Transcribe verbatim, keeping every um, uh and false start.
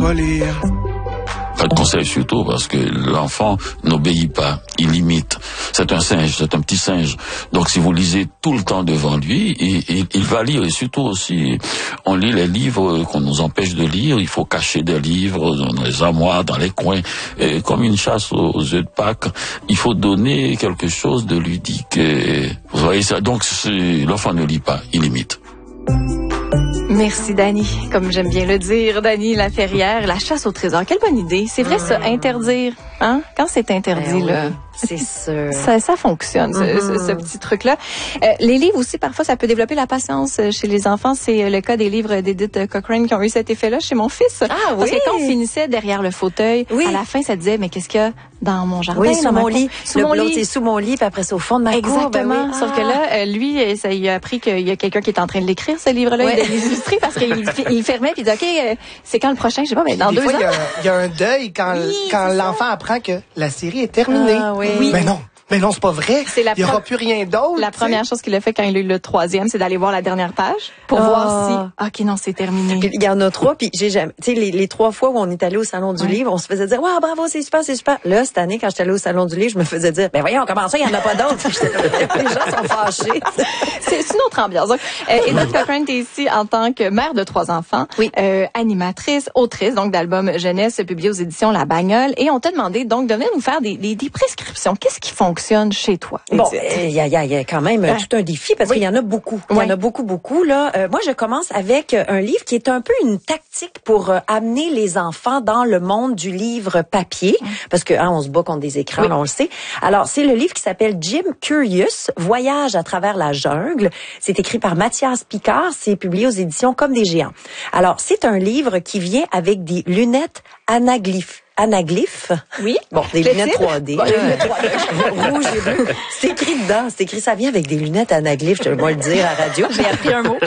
pas lire. Pas de conseil surtout parce que l'enfant n'obéit pas, il imite. C'est un singe, c'est un petit singe. Donc si vous lisez tout le temps devant lui, il, il, il va lire. Et surtout aussi, on lit les livres qu'on nous empêche de lire. Il faut cacher des livres dans les armoires, dans les coins. Et comme une chasse aux, aux œufs de Pâques, il faut donner quelque chose de ludique. Et, vous voyez ça. Donc l'enfant ne lit pas, il imite. Merci, Dany. Comme j'aime bien le dire, Dany Laferrière, la chasse au trésor. Quelle bonne idée. C'est vrai, ça, interdire. Hein? Quand c'est interdit, ben là. Oui, c'est sûr. Ça, ça fonctionne, mm-hmm. ce, ce, ce petit truc-là. Euh, les livres aussi, parfois, ça peut développer la patience chez les enfants. C'est le cas des livres d'Edith Cochrane qui ont eu cet effet-là chez mon fils. Ah oui? Parce que quand on finissait derrière le fauteuil, oui. à la fin, ça disait, mais qu'est-ce qu'il y a dans mon jardin? Oui, sous mon lit. Sous le mon lit. C'est sous mon lit, puis après, c'est au fond de ma Exactement. cour. Ben oui. Sauf ah. que là, euh, lui, ça, il a appris qu'il y a quelqu'un qui est en train de l'écrire, ce livre-là, ouais. il l'a illustré parce qu'il il fermait, puis il dit, OK, euh, c'est quand le prochain? Je sais pas, mais dans des deux fois, ans. Il y, y a un deuil quand, oui, quand l'enfant apprend que la série est terminée. Ah, oui. oui. Mais non. Mais non, c'est pas vrai. C'est la il n'y aura pre- plus rien d'autre. La première chose qu'il a fait quand il a eu le troisième, c'est d'aller voir la dernière page pour oh. voir si, OK, non, c'est terminé. Puis il y en a trois, puis j'ai jamais, tu sais, les, les trois fois où on est allé au Salon du ouais. Livre, on se faisait dire, waouh, bravo, c'est super, c'est super. Là, cette année, quand j'étais allé au Salon du Livre, je me faisais dire, ben voyons, comment ça, il n'y en a pas d'autres. Les gens sont fâchés. c'est, c'est une autre ambiance. Donc, euh, Edith Cochrane, t'es ici en tant que mère de trois enfants, oui. euh, animatrice, autrice, donc d'albums jeunesse publiés aux éditions La Bagnole. Et on t'a demandé, donc, de venir nous faire des, des, des prescriptions. Qu'est-ce qui fonctionne chez toi? Bon, il y a, y, a, y a quand même ah. tout un défi parce oui. qu'il y en a beaucoup. Il y oui. en a beaucoup, beaucoup. Là, euh, moi, je commence avec un livre qui est un peu une tactique pour euh, amener les enfants dans le monde du livre papier, mmh. parce que hein, on se bat contre des écrans, oui. là, on le sait. Alors, c'est le livre qui s'appelle Jim Curious, Voyage à travers la jungle. C'est écrit par Mathias Picard. C'est publié aux éditions Comme des géants. Alors, c'est un livre qui vient avec des lunettes anaglyphes. Anaglyphes. Oui. Bon, des le lunettes titre? trois D. Bon, les lunettes trois D. Rouge et bleu. C'est écrit dedans. C'est écrit, ça vient avec des lunettes anaglyphes. Je vais le dire à la radio. J'ai appris un mot.